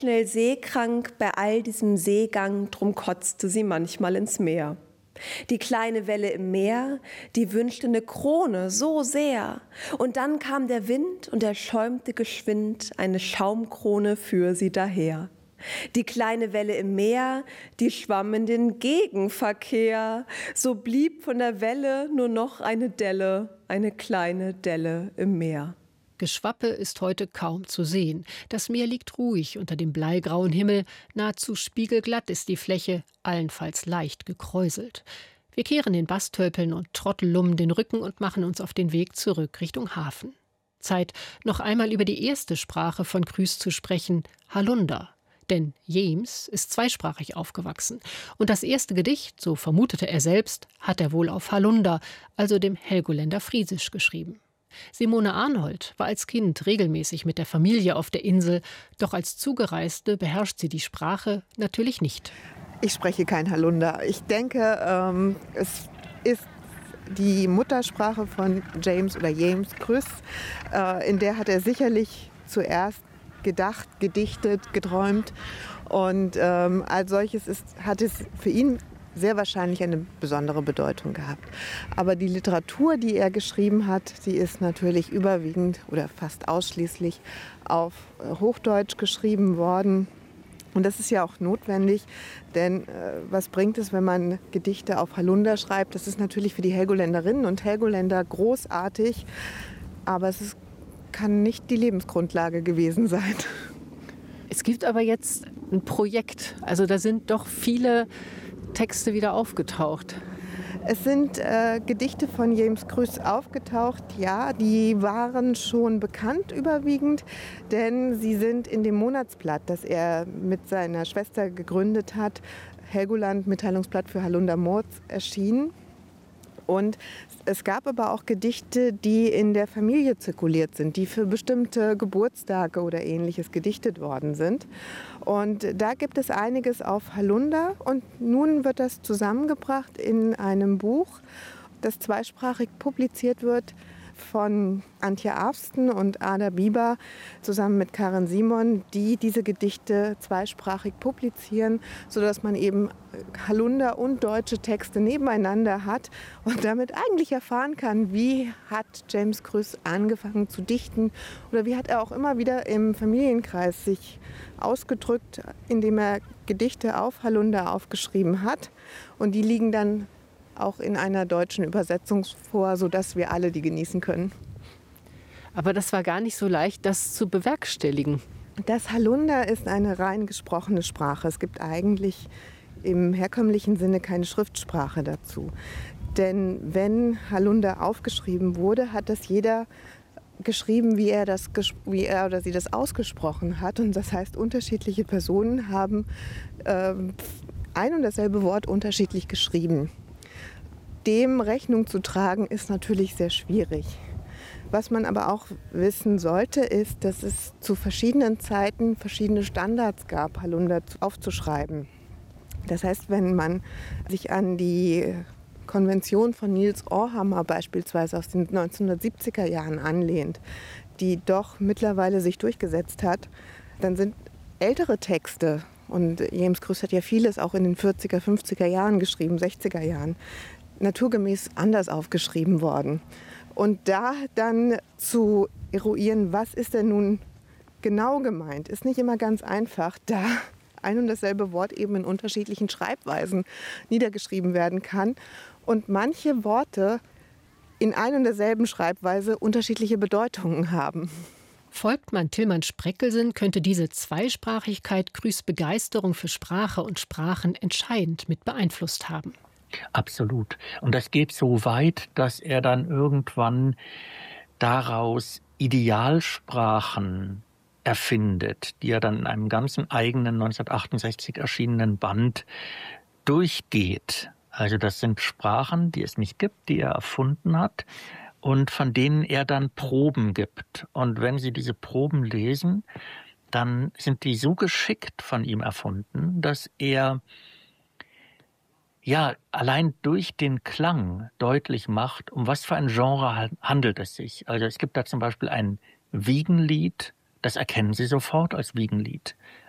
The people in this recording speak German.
Schnell seekrank bei all diesem Seegang, drum kotzte sie manchmal ins Meer. Die kleine Welle im Meer, die wünschte eine Krone so sehr. Und dann kam der Wind und er schäumte geschwind eine Schaumkrone für sie daher. Die kleine Welle im Meer, die schwamm in den Gegenverkehr. So blieb von der Welle nur noch eine Delle, eine kleine Delle im Meer. Geschwappe ist heute kaum zu sehen. Das Meer liegt ruhig unter dem bleigrauen Himmel. Nahezu spiegelglatt ist die Fläche, allenfalls leicht gekräuselt. Wir kehren den Bastölpeln und Trottellummen den Rücken und machen uns auf den Weg zurück Richtung Hafen. Zeit, noch einmal über die erste Sprache von Grüß zu sprechen, Hallunda. Denn James ist zweisprachig aufgewachsen. Und das erste Gedicht, so vermutete er selbst, hat er wohl auf Hallunda, also dem Helgoländer Friesisch, geschrieben. Simone Arnold war als Kind regelmäßig mit der Familie auf der Insel, doch als Zugereiste beherrscht sie die Sprache natürlich nicht. Ich spreche kein Hallunda. Ich denke, es ist die Muttersprache von James oder James Krüss. In der hat er sicherlich zuerst gedacht, gedichtet, geträumt. Und als solches hat es für ihn sehr wahrscheinlich eine besondere Bedeutung gehabt. Aber die Literatur, die er geschrieben hat, die ist natürlich überwiegend oder fast ausschließlich auf Hochdeutsch geschrieben worden. Und das ist ja auch notwendig, denn was bringt es, wenn man Gedichte auf Hallunda schreibt? Das ist natürlich für die Helgoländerinnen und Helgoländer großartig, aber kann nicht die Lebensgrundlage gewesen sein. Es gibt aber jetzt ein Projekt, also da sind doch viele Texte wieder aufgetaucht. Es sind Gedichte von James Krüss aufgetaucht, ja, die waren schon bekannt überwiegend, denn sie sind in dem Monatsblatt, das er mit seiner Schwester gegründet hat, Helgoland, Mitteilungsblatt für Hallunda Moz, erschienen. Und es gab aber auch Gedichte, die in der Familie zirkuliert sind, die für bestimmte Geburtstage oder Ähnliches gedichtet worden sind. Und da gibt es einiges auf Hallunda. Und nun wird das zusammengebracht in einem Buch, das zweisprachig publiziert wird von Antje Arfsten und Ada Bieber zusammen mit Karin Simon, die diese Gedichte zweisprachig publizieren, sodass man eben Hallunda und deutsche Texte nebeneinander hat und damit eigentlich erfahren kann, wie hat James Krüss angefangen zu dichten oder wie hat er auch immer wieder im Familienkreis sich ausgedrückt, indem er Gedichte auf Hallunda aufgeschrieben hat. Und die liegen dann auch in einer deutschen Übersetzung vor, sodass wir alle die genießen können. Aber das war gar nicht so leicht, das zu bewerkstelligen. Das Hallunda ist eine rein gesprochene Sprache. Es gibt eigentlich im herkömmlichen Sinne keine Schriftsprache dazu. Denn wenn Hallunda aufgeschrieben wurde, hat das jeder geschrieben, wie er oder sie das ausgesprochen hat. Und das heißt, unterschiedliche Personen haben ein und dasselbe Wort unterschiedlich geschrieben. Dem Rechnung zu tragen, ist natürlich sehr schwierig. Was man aber auch wissen sollte, ist, dass es zu verschiedenen Zeiten verschiedene Standards gab, Hallunda aufzuschreiben. Das heißt, wenn man sich an die Konvention von Niels Ohrhammer beispielsweise aus den 1970er Jahren anlehnt, die doch mittlerweile sich durchgesetzt hat, dann sind ältere Texte, und James Krüss hat ja vieles auch in den 40er, 50er Jahren geschrieben, 60er Jahren, naturgemäß anders aufgeschrieben worden. Und da dann zu eruieren, was ist denn nun genau gemeint, ist nicht immer ganz einfach, da ein und dasselbe Wort eben in unterschiedlichen Schreibweisen niedergeschrieben werden kann und manche Worte in ein und derselben Schreibweise unterschiedliche Bedeutungen haben. Folgt man Tilman Spreckelsen, könnte diese Zweisprachigkeit Krüss' Begeisterung für Sprache und Sprachen entscheidend mit beeinflusst haben. Absolut. Und das geht so weit, dass er dann irgendwann daraus Idealsprachen erfindet, die er dann in einem ganzen eigenen 1968 erschienenen Band durchgeht. Also das sind Sprachen, die es nicht gibt, die er erfunden hat und von denen er dann Proben gibt. Und wenn Sie diese Proben lesen, dann sind die so geschickt von ihm erfunden, dass er allein durch den Klang deutlich macht, um was für ein Genre handelt es sich. Also es gibt da zum Beispiel ein Wiegenlied, das erkennen Sie sofort als Wiegenlied.